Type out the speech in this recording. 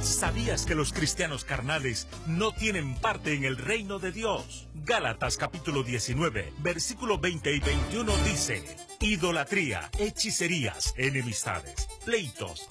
¿Sabías que los cristianos carnales no tienen parte en el reino de Dios? Gálatas capítulo 19, versículos 20 y 21 dice: idolatría, hechicerías, enemistades, pleitos,